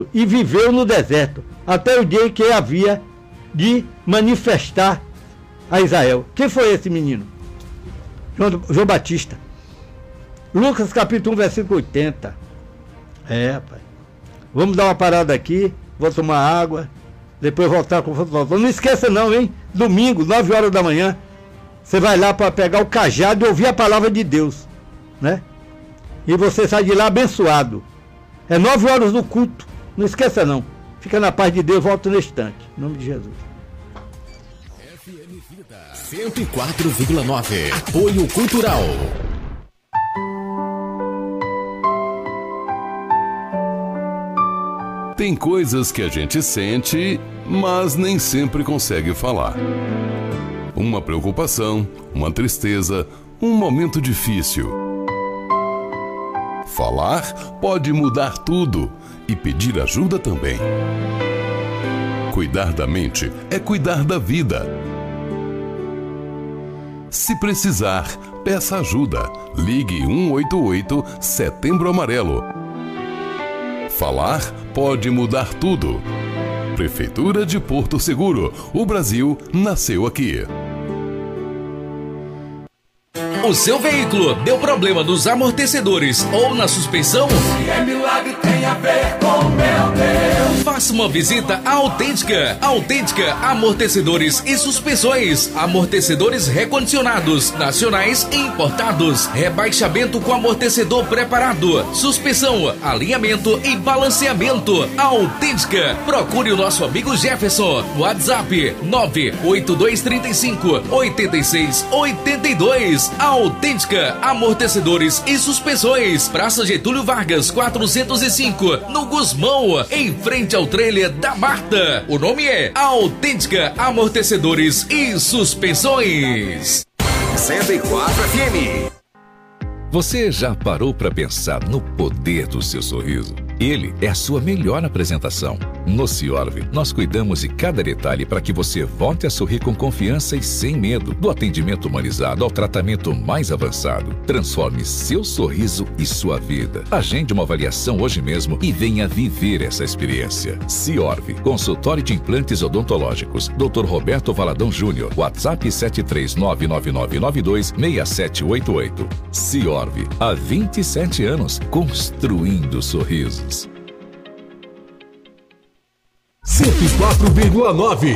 e viveu no deserto, até o dia em que havia de manifestar a Israel. Quem foi esse menino? João Batista. Lucas capítulo 1, versículo 80. Rapaz. Vamos dar uma parada aqui, vou tomar água, depois voltar com o volta. Não esqueça não, hein? Domingo, 9 horas da manhã, você vai lá para pegar o cajado e ouvir a palavra de Deus, né? E você sai de lá abençoado. É 9 horas do culto. Não esqueça não. Fica na paz de Deus, volta no instante. Em nome de Jesus. FM Vida 104,9. Apoio Cultural. Tem coisas que a gente sente, mas nem sempre consegue falar. Uma preocupação, uma tristeza, um momento difícil. Falar pode mudar tudo e pedir ajuda também. Cuidar da mente é cuidar da vida. Se precisar, peça ajuda. Ligue 188 Setembro Amarelo. Falar pode mudar tudo. Prefeitura de Porto Seguro. O Brasil nasceu aqui. O seu veículo deu problema nos amortecedores ou na suspensão? Se é milagre, tem a ver com meu Deus. Faça uma visita à Autêntica. Autêntica Amortecedores e Suspensões. Amortecedores recondicionados, nacionais e importados. Rebaixamento com amortecedor preparado. Suspensão, alinhamento e balanceamento. Autêntica. Procure o nosso amigo Jefferson. WhatsApp 98235 8682. Autêntica Amortecedores e Suspensões. Praça Getúlio Vargas 405, no Gusmão, em frente ao trailer da Marta. O nome é Autêntica Amortecedores e Suspensões. 104 FM. Você já parou para pensar no poder do seu sorriso? Ele é a sua melhor apresentação. No Ciorv, nós cuidamos de cada detalhe para que você volte a sorrir com confiança e sem medo. Do atendimento humanizado ao tratamento mais avançado. Transforme seu sorriso e sua vida. Agende uma avaliação hoje mesmo e venha viver essa experiência. Ciorv, consultório de implantes odontológicos. Dr. Roberto Valadão Júnior. WhatsApp 73999926788. Ciorv, há 27 anos, construindo sorrisos. 104,9.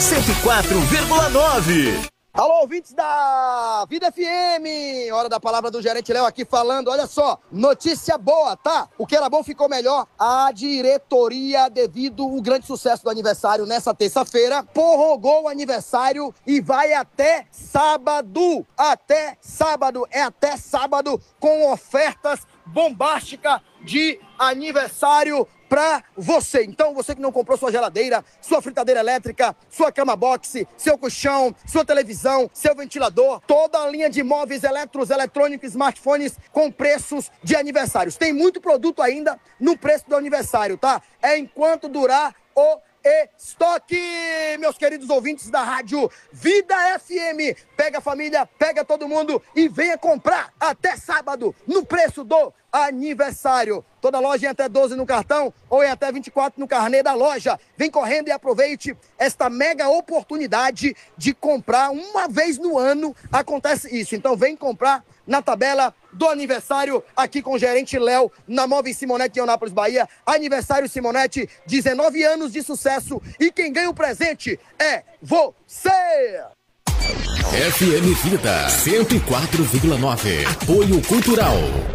104,9. Alô, ouvintes da Vida FM, hora da palavra do gerente Léo aqui falando, olha só, notícia boa, tá? O que era bom ficou melhor. A diretoria, devido ao grande sucesso do aniversário nessa terça-feira, prorrogou o aniversário e vai até sábado, até sábado, com ofertas bombásticas de aniversário pra você. Então, você que não comprou sua geladeira, sua fritadeira elétrica, sua cama box, seu colchão, sua televisão, seu ventilador, toda a linha de móveis eletrônicos, smartphones com preços de aniversários. Tem muito produto ainda no preço do aniversário, tá? É enquanto durar o estoque, meus queridos ouvintes da rádio Vida FM. Pega a família, pega todo mundo e venha comprar até sábado no preço do aniversário. Toda loja em até 12 no cartão ou em até 24 no carnê da loja. Vem correndo e aproveite esta mega oportunidade de comprar uma vez no ano. Acontece isso. Então vem comprar na tabela do aniversário aqui com o gerente Léo na Móveis Simonete em Eunápolis, Bahia. Aniversário Simonete, 19 anos de sucesso e quem ganha o presente é você! FM Vida 104,9. Apoio Cultural.